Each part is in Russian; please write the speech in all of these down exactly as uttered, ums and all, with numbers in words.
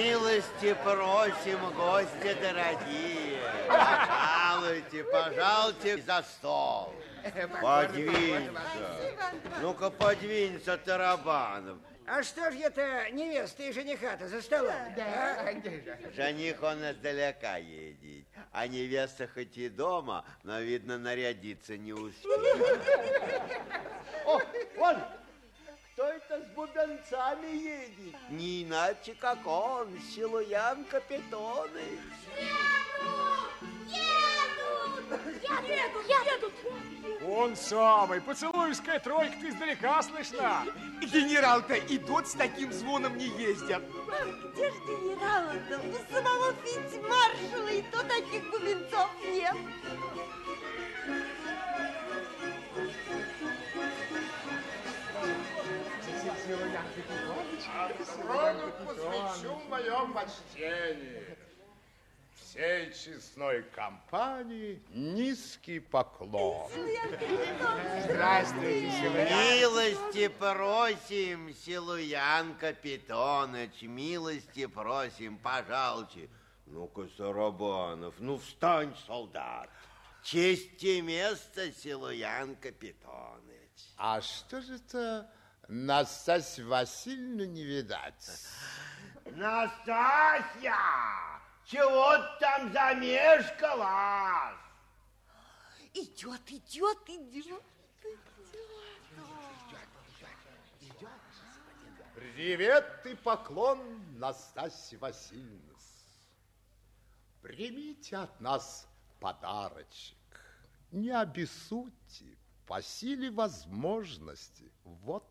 Милости просим, гости дорогие. Пожалуйте, пожалуйте за стол. Подвинься. Ну-ка, подвинься, Тарабанов. А что ж это невеста и жениха-то за столом? Да. Жених он издалека едет, а невеста хоть и дома, но, видно, нарядиться не успеет. О, вон! Кто это с бубенцами едет? Не иначе, как он, Силуян Капитоныч. Едут! Едут! Едут! Он самый, поцелуевская тройка-то издалека слышна. Генерал-то и тот с таким звоном не ездят. Ах, где ж генерала-то? У самого фельдмаршала и то таких бубенцов нет. Трону посвящу в моем почтении. Всей честной компании низкий поклон. Здравствуйте, Силуян. Милости просим, Силуян Капитоныч, милости просим, пожалуйте. Ну-ка, Тарабанов, ну встань, солдат. Честь и место, Силуян Капитоныч. А что же это Настасью Васильевну не видать? Настасья! Чего ты там замешкалась? Идет, идет, идет. Привет и поклон, Настасья Васильевна. Примите от нас подарочек. Не обессудьте, по силе возможности. Вот.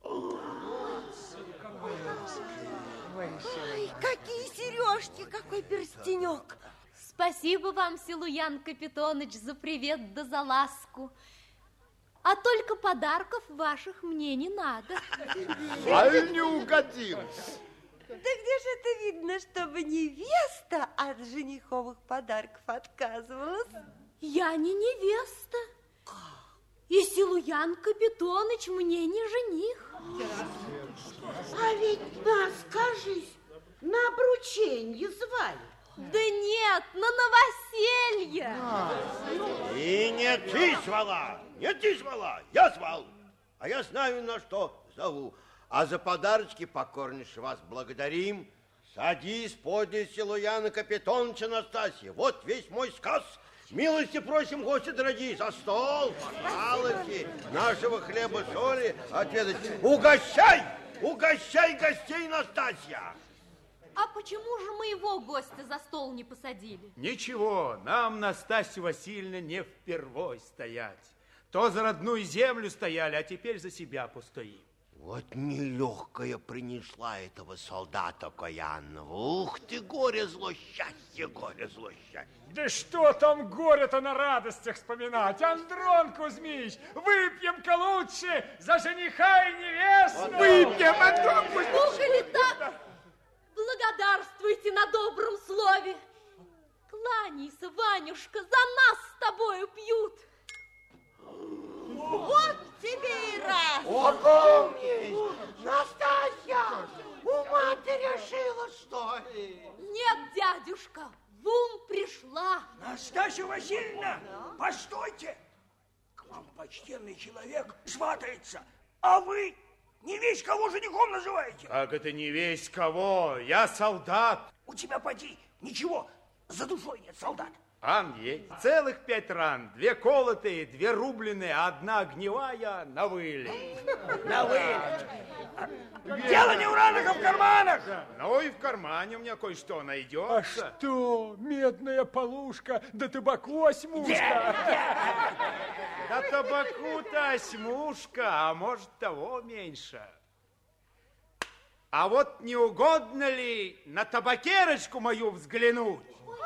Ой, какие сережки, какой перстенек. Спасибо вам, Силуян Капитоныч, за привет да за ласку. А только подарков ваших мне не надо. Аль не угодил. Да где же это видно, чтобы невеста от жениховых подарков отказывалась? Я не невеста. И Силуян Капитоныч мне не жених. А ведь нас, кажись, на обручение звали. Да нет, на новоселье. И не ты звала, не ты звала, я звал. А я знаю, на что зову. А за подарочки покорнейше вас благодарим. Садись подле Силуяна Капитоныча, Настасья. Вот весь мой сказ. Милости просим, гости дорогие, за стол, пожалуйте, нашего хлеба, соли отведать. Угощай, угощай гостей, Настасья. А почему же моего гостя за стол не посадили? Ничего, нам, Настасья Васильевна, не впервой стоять. То за родную землю стояли, а теперь за себя постоим. Вот нелегкая принесла этого солдата окаянного. Ух ты, горе, зло, счастье, горе, зло, счастье. Да что там горе-то на радостях вспоминать? Андрон Кузьмич, выпьем-ка лучше за жениха и невесту. Выпьем, Андрон Кузьмич. Ну, коли так, благодарствуйте на добром слове. Кланяйся, Ванюшка, за нас с тобою пьют. Вот тебе и раз. Опомнись, Настасья, ума ты решила, что ли? Нет, дядюшка, в ум пришла. Настасья Васильевна, постойте. К вам почтенный человек сватается, а вы не весь кого женихом называете. Как это не весь кого? Я солдат. У тебя, поди, ничего, за душой нет, солдат. Ан есть. Целых пять ран. Две колотые, две рубленые, а одна огневая на вылет. На вылет. Дело не в ранах, а в карманах. Ну и в кармане у меня кое-что А найдется. что, медная полушка, да табаку осьмушка. Да табаку-то осьмушка, а может того меньше. А вот не угодно ли на табакерочку мою взглянуть?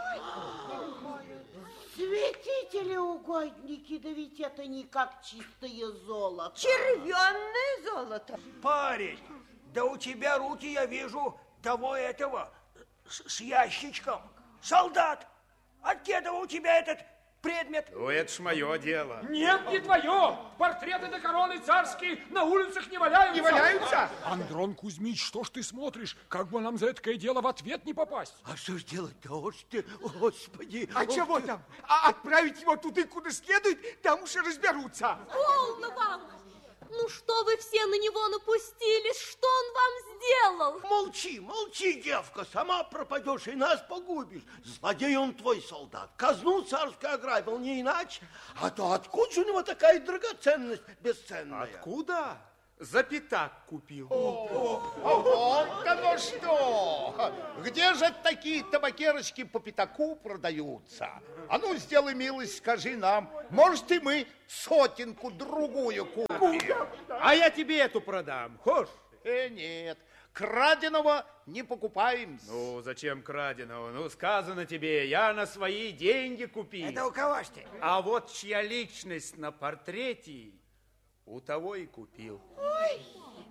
Святители-угодники, да ведь это не как чистое золото. Червенное золото. Парень, да у тебя руки, я вижу, того этого, с, с ящичком. Солдат, от этого у тебя этот предмет. Ну, это ж мое дело. Нет, не твое. Портреты до короны царские на улицах не валяются. Не валяются? Андрон Кузьмич, что ж ты смотришь? Как бы нам за это дело в ответ не попасть? А что ж делать-то, уж ты, господи. А чего ты. там? А отправить его туда, куда следует, там уж и разберутся. Полно вам! Ну что вы все на него напустились? Что он вам сделал? Молчи, молчи, девка, сама пропадешь и нас погубишь. Злодей он твой солдат, казну царскую ограбил, не иначе. А то откуда же у него такая драгоценность бесценная? Откуда? За пятак купил. Вот оно что! Где же такие табакерочки по пятаку продаются? А ну, сделай милость, скажи нам, может, и мы сотенку другую купим? А я тебе эту продам. Хошь? Э, нет, краденого не покупаем. Ну, зачем краденого? Ну, сказано тебе, я на свои деньги купил. Это у кого ж ты? А вот чья личность на портрете, у того и купил. Ой.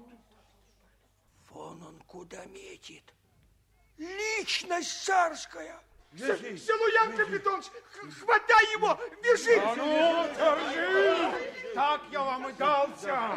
Вон он куда метит. Личность царская. Силуян Капитонович, хватай его, бежи! А ну, держи! Так я вам и дался.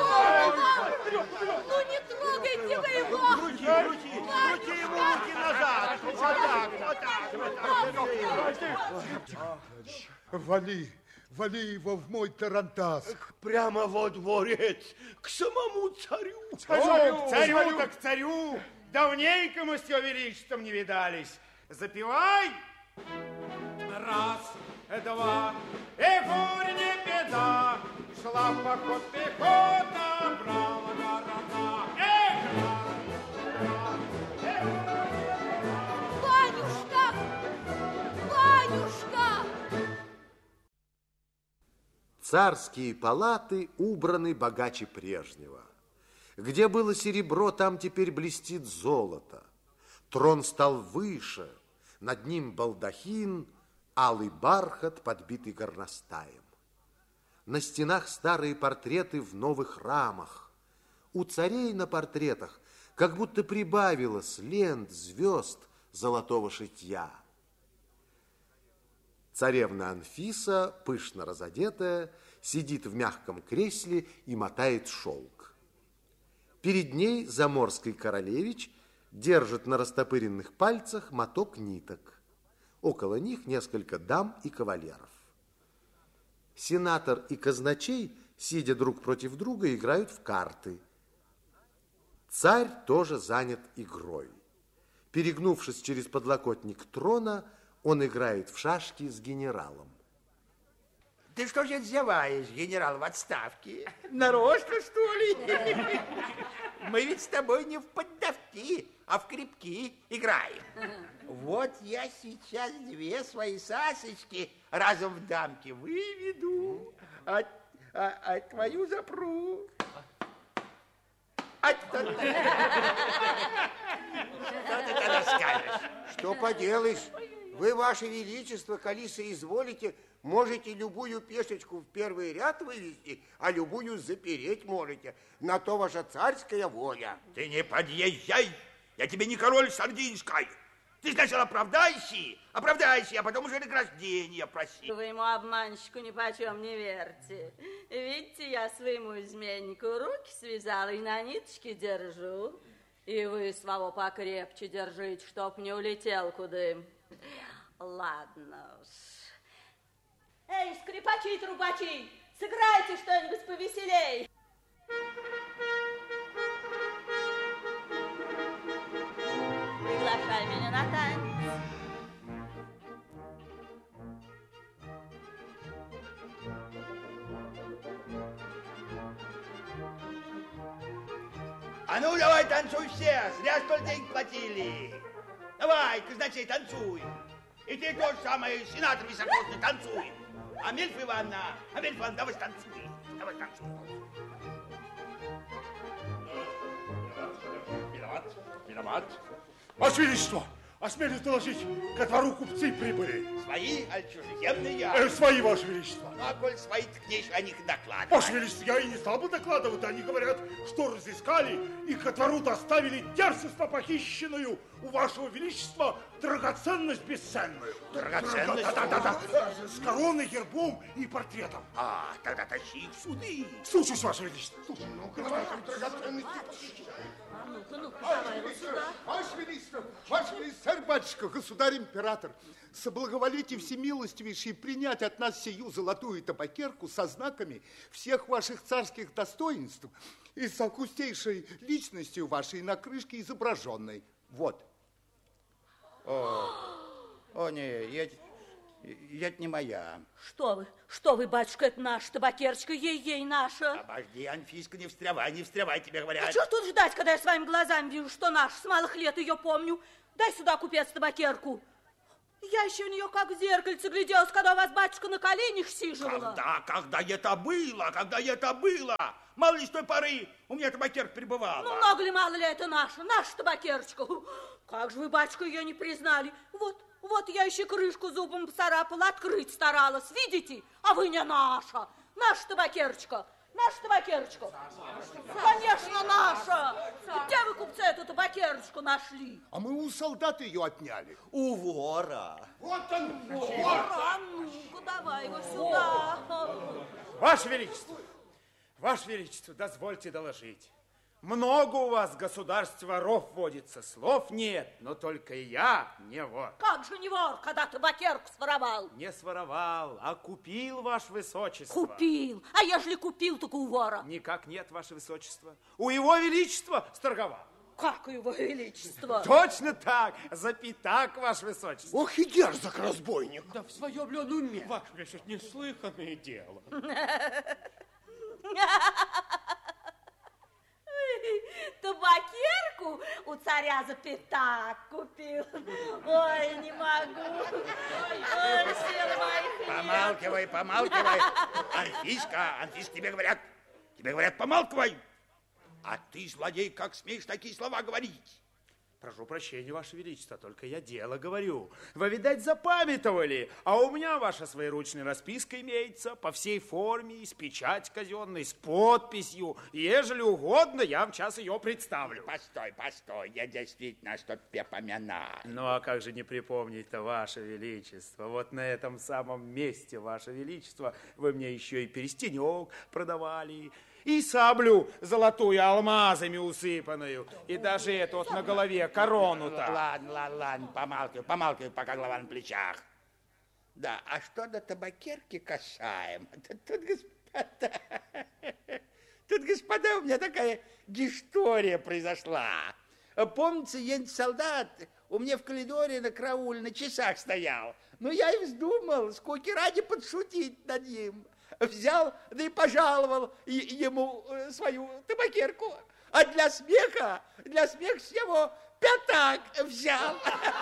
Ну не трогайте вы его! Крути, крути, крути ему руки назад. Вот так, вот так, вот так. Вали, вали его в мой тарантас. Прямо во дворец, к самому царю. О, к царю, так к царю. Давненько мы с его величеством не видались. Запивай. Раз, два, и буря не беда. Шла в поход пехота, брала города. Эх, Ванюшка! Ванюшка! Царские палаты убраны богаче прежнего. Где было серебро, там теперь блестит золото. Трон стал выше, над ним балдахин, алый бархат, подбитый горностаем. На стенах старые портреты в новых рамах. У царей на портретах как будто прибавилось лент, звезд, золотого шитья. Царевна Анфиса, пышно разодетая, сидит в мягком кресле и мотает шелк. Перед ней заморский королевич держит на растопыренных пальцах моток ниток. Около них несколько дам и кавалеров. Сенатор и казначей, сидя друг против друга, играют в карты. Царь тоже занят игрой. Перегнувшись через подлокотник трона, он играет в шашки с генералом. Ты что же отзываешь, генерал в отставке? Нарочно, что ли? Мы ведь с тобой не в поддавки, а в крепки играем. Вот я сейчас две свои сасочки разом в дамки выведу, а, а, а твою запру. А что ты тогда скажешь? Что поделаешь? Вы, ваше величество, коли соизволите, можете любую пешечку в первый ряд вывести, а любую запереть можете. На то ваша царская воля. Ты не подъезжай, я тебе не король сардинской. Ты сначала оправдайся, оправдайся, а потом уже награждение проси. Вы ему, обманщику, ни почем не верьте. Видите, я своему изменнику руки связала и на ниточке держу. И вы своего покрепче держите, чтоб не улетел куда. Ладно уж. Эй, скрипачи и трубачи, сыграйте что-нибудь повеселей. Приглашай меня на танец. А ну, давай танцуй все, зря что ли деньги платили. Давай, казначей, танцуй. И ты то же самое, сенатор високосный, танцуй. А Мельфа Ивановна, а Мельфа Ивановна, давай танцуй. Давай танцуй. Виноват, виноват. Ваше Величество, осмелюсь доложить, ко двору купцы прибыли. Свои, аль чужеземные? Э, свои, Ваше Величество. Ну, а коль свои, так нечего о них докладывать. Ваше Величество, я и не стал бы докладывать. Они говорят, что разыскали и ко двору доставили дерзостно похищенную у Вашего Величества драгоценность бесценную. Драгоценность? Да-да-да. С короной, гербом и портретом. А, тогда тащи их в суды. Слушаюсь, Ваше Величество. Слушай, ну-ка, давай там драгоценности. А ну-ка, ну-ка, давай его сюда. Ваше Величество, Ваше Величество, царь-батюшка, государь-император, соблаговолите всемилостивейший принять от нас сию золотую табакерку со знаками всех ваших царских достоинств и с августейшей личностью вашей на крышке изображенной. Вот. О, о не, я, я, это не моя. Что вы, что вы, батюшка, это наша табакерочка, ей-ей наша. Обожди, Анфиска, не встрявай, не встрявай, тебе говорят. А что тут ждать, когда я своими глазами вижу, что наша, с малых лет ее помню? Дай сюда, купец, табакерку. Я еще в нее как в зеркальце гляделась, когда у вас батюшка на коленях сиживала. Когда, когда это было, когда это было? Мало ли с той поры у меня табакерка пребывала. Ну, много ли, мало ли это наша, наша табакерочка. Как же вы, батюшка, ее не признали? Вот, вот я еще крышку зубом поцарапала, открыть старалась, видите? А вы не наша, наша табакерочка. Наша табакерочка. Конечно, наша. Где вы, купцы, эту табакерочку нашли? А мы у солдат ее отняли. У вора. Вот он, вор. А ну-ка, давай его сюда. Ваше Величество, Ваше Величество, дозвольте доложить. Много у вас, государств, воров водится, слов нет, но только я не вор. Как же не вор, когда табакерку своровал? Не своровал, а купил, Ваше Высочество. Купил. А ежели купил, так у вора? Никак нет, Ваше Высочество. У Его Величества сторговал. Как у Его Величества? Точно так, за пятак, Ваше Высочество. Ох и дерзок разбойник. Да в своем ли он уме? Ваше Величество, неслыханное дело. Табакерку у царя за пятак купил. Ой, не могу. Ой, силы моих. Помалкивай, помалкивай. Анфиска, Анфиска, тебе говорят, тебе говорят, помалкивай. А ты, злодей, как смеешь такие слова говорить? Прошу прощения, Ваше Величество, только я дело говорю. Вы, видать, запамятовали, а у меня ваша своеручная расписка имеется по всей форме, с печать казенной, с подписью. Ежели угодно, я вам сейчас ее представлю. Постой, постой, я действительно что-то тебе поминаю. Ну, а как же не припомнить-то, Ваше Величество? Вот на этом самом месте, Ваше Величество, вы мне еще и перстенек продавали, и саблю золотую алмазами усыпанную, и даже эту вот на голове корону-то. Ладно, ладно, ладно, помалкивай, помалкивай, пока голова на плечах. Да, а что до табакерки касаемо? Тут, господа, тут, господа, у меня такая история произошла. Помните, один солдат у меня в коридоре на карауле на часах стоял. Но я и вздумал, скуки ради, подшутить над ним. Взял, да и пожаловал ему свою табакерку. А для смеха, для смеха с его пятак взял.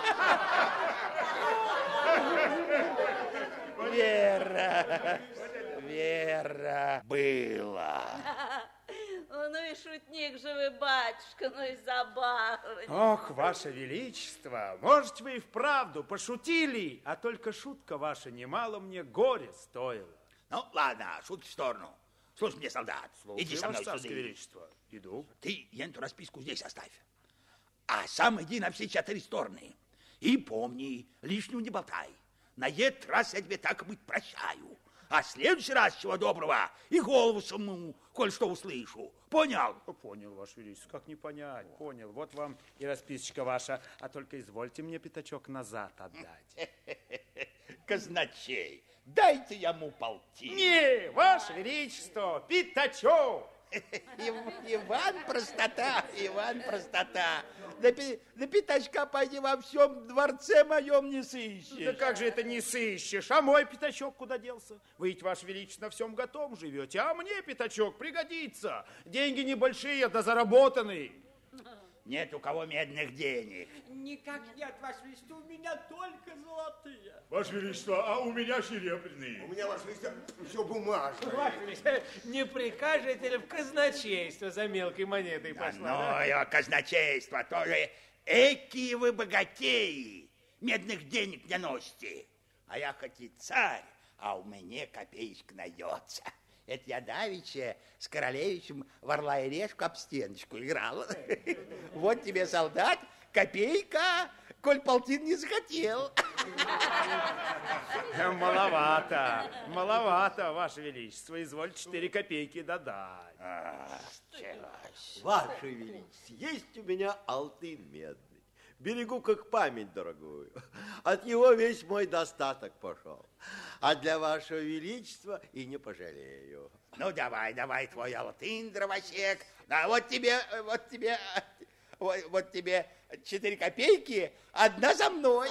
Вера, Вера, было. Ну и шутник же вы, батюшка, ну и забавный. Ох, Ваше Величество, может, вы и вправду пошутили, а только шутка ваша немало мне горя стоила. Ну, ладно, шутки в сторону. Слушай мне, солдат, Слушай, иди со мной Ваше сюда. Величество. Иду. Ты эту расписку здесь оставь. А сам иди на все четыре стороны. И помни, лишнего не болтай. На этот раз я тебе так быть прощаю. А в следующий раз, чего доброго, и голову сумму, коль что услышу. Понял? Понял, Ваше Величество. Как не понять? Понял. Вот вам и расписочка ваша. А только извольте мне пятачок назад отдать. Казначей, дайте ему полтинник. Не, Ваше Величество, пятачок. Иван простота, Иван простота. Да, да пятачка пойди во всем дворце моем не сыщешь. Да как же это не сыщешь? А мой пятачок куда делся? Вы ведь, Ваше Величество, на всем готовом живете, а мне пятачок пригодится. Деньги небольшие, да заработанные. Нет у кого медных денег. Никак нет, Ваше Величество, у меня только золотые. Ваше Величество, а у меня серебряные. У меня, Ваше Величество, все бумажное. Ваше Величество, не прикажете ли в казначейство за мелкой монетой Да послать? ну, его казначейство тоже Экие вы богатеи, медных денег не носите. А я хоть и царь, а у меня копеечка найдется. Это я давеча с королевичем в орла и решку об стеночку играл. Вот тебе, солдат, копейка, коль полтин не захотел. Маловато, маловато, Ваше Величество. Изволь четыре копейки додать. Ваше Величество, есть у меня алтын медный. Берегу как память дорогую. От него весь мой достаток пошел. А для Вашего Величества и не пожалею. Ну, давай, давай твой алтын, дровосек. Да, вот тебе, вот тебе, вот, вот тебе четыре копейки, одна за мной.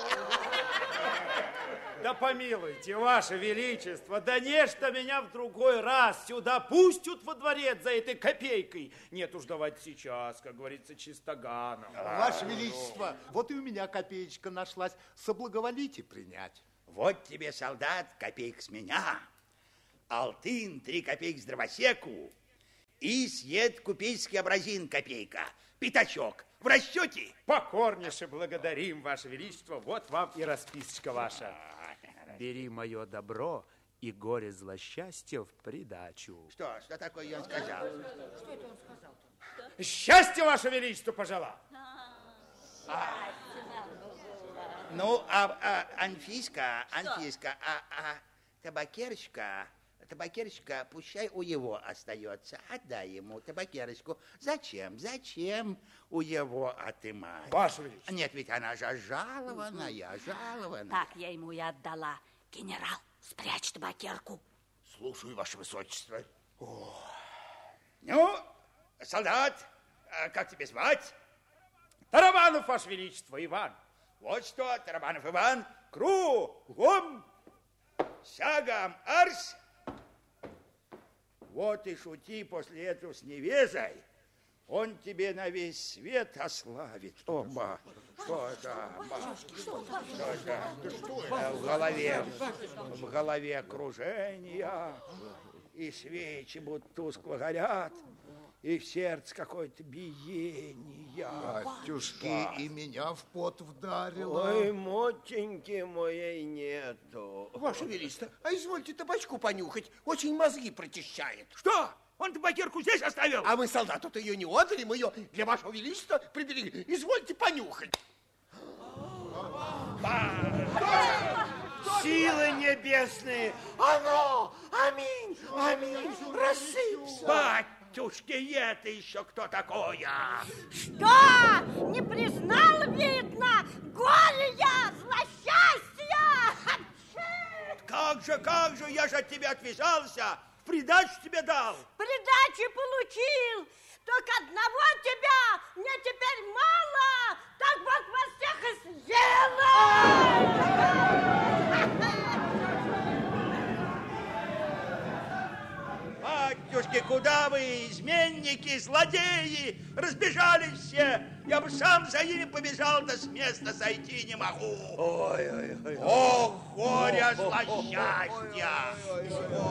Да помилуйте, Ваше Величество, да нечто меня в другой раз сюда пустят во дворец за этой копейкой. Нет уж, давайте сейчас, как говорится, чистоганом. Ваше Величество, вот и у меня копеечка нашлась. Соблаговолите принять. Вот тебе, солдат, копейка с меня, алтын, три копейки с дровосеку и съед купейский образин копейка, пятачок. В расчете? Покорнейше благодарим, Ваше Величество. Вот вам и расписочка ваша. Бери мое добро и горе злосчастье в придачу. Что? Что такое он сказал? Что это он сказал-то? Счастье, Ваше Величество, пожелал. А, ну, а, а Анфиска, Анфиска, а, а табакерочка... Табакерочка, пущай у его остается. Отдай ему табакерочку. Зачем? Зачем у его отымать? Ваше Величество. Нет, ведь она же жалованная, жалованная. Так я ему и отдала. Генерал, спрячь табакерку. Слушаю, Ваше Высочество. О. Ну, солдат, а как тебе звать? Тарабанов, Ваше Величество, Иван. Вот что, Тарабанов Иван, кругом, шагом арс. Вот и шути после этого с невезой. Он тебе на весь свет ославит. Оба. Что это? Что это? В голове, в голове окружения, и свечи будто тускло горят, и в сердце какое-то биение. Батюшки, и меня в пот вдарило. Ой, мотеньки моей нету. Ваше Величество, а извольте табачку понюхать, очень мозги прочищает. Что? Он табакерку здесь оставил? А мы солдату-то ее не отдали, мы ее для Вашего Величества приберегли. Извольте понюхать. Силы небесные, оно, аминь, аминь, рассыпься. Батюшки, это еще кто такое? Что? Не признал, видно, горе я, злосчастья? Как же, как же, я же от тебя отвязался, в придачу тебе дал. Придачи получил, только одного тебя мне теперь мало, так Бог вас всех и сделал. Батюшки, куда вы, изменники, злодеи, разбежались все? Я бы сам за ними побежал, да с места сойти не могу. Ой, ой, ой. Ох, горе, злосчастья.